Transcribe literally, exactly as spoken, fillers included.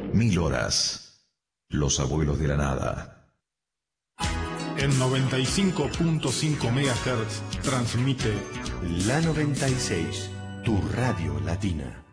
Mil horas. Los abuelos de la nada. En noventa y cinco punto cinco megahertz transmite La noventa y seis, tu radio latina.